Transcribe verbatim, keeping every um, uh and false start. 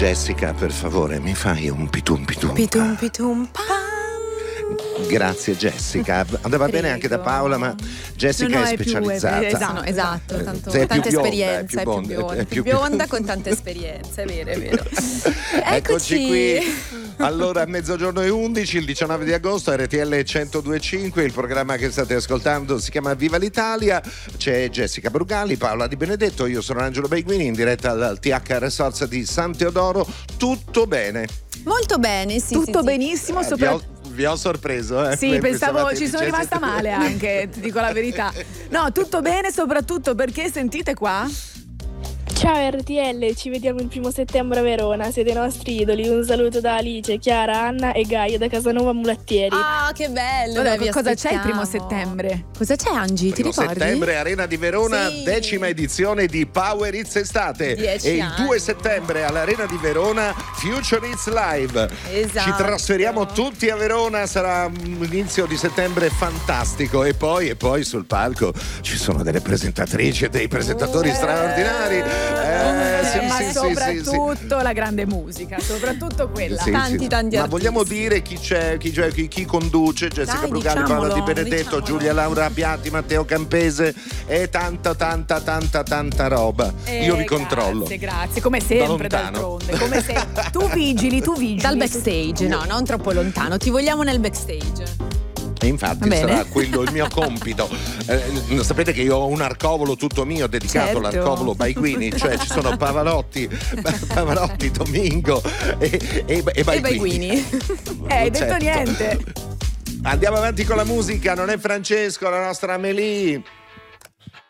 Jessica, per favore, mi fai un pitum pitum? Pitum pitum pam. Grazie Jessica, andava Prego. bene anche da Paola, ma Jessica No, no, è è più- specializzata. è- esatto, esatto, Eh, tanto- sei più tante bionda, esperienze, è più è più bonda, bionda, è più bionda con tante esperienze, è vero, è vero. Eccoci qui. Allora, a mezzogiorno e undici, il diciannove di agosto, R T L centodue e cinque, il programma che state ascoltando si chiama Viva l'Italia. C'è Jessica Brugali, Paola Di Benedetto, io sono Angelo Baiguini in diretta dal T H Resorts di San Teodoro. Tutto bene? Molto bene, sì. Tutto sì, sì. benissimo, Eh, vi, soprattutto. ho, vi ho sorpreso, eh? Sì, Voi pensavo pensavate ci sono dicesse- rimasta male anche, ti dico la verità. No, tutto bene soprattutto perché sentite qua. Ciao R T L, ci vediamo il primo settembre a Verona, siete i nostri idoli. Un saluto da Alice, Chiara, Anna e Gaia da Casanova Mulattieri. Ah, che bello! Allora, dai, vi cosa c'è il primo aspettiamo. settembre? Cosa c'è, Angi? Ti Primo ricordi? settembre, Arena di Verona, Sì. decima edizione di Power Hits Estate. Dieci e il anni. due settembre all'Arena di Verona, Future Hits Live. Esatto. Ci trasferiamo tutti a Verona, sarà un inizio di settembre fantastico. E poi, e poi sul palco ci sono delle presentatrici e dei presentatori Eh. straordinari. Eh, Eh, sì, ma sì, sì, soprattutto sì, sì. la grande musica, soprattutto quella. Sì, Tanti, sì. tanti Ma artisti. vogliamo dire chi c'è, chi, c'è, chi, chi conduce? Jessica Dai, Brugali, Paola Di diciamolo, Benedetto, diciamolo. Giulia Laura Piatti, Matteo Campese e tanta tanta tanta tanta roba. Eh, Io vi controllo. Grazie, grazie, come sempre Da lontano. d'altronde, come sempre. Tu vigili, tu vigili. Dal backstage, no, non troppo lontano. Ti vogliamo nel backstage. E infatti Va bene. sarà quello il mio compito. Eh, sapete che io ho un arcovolo tutto mio dedicato Certo. all'arcovolo Baiguini, cioè ci sono Pavarotti, Pavarotti, Domingo e, e, e Baiguini. E Baiguini. Eh, hai detto Certo. niente. Andiamo avanti con la musica, non è Francesco, la nostra Amelie.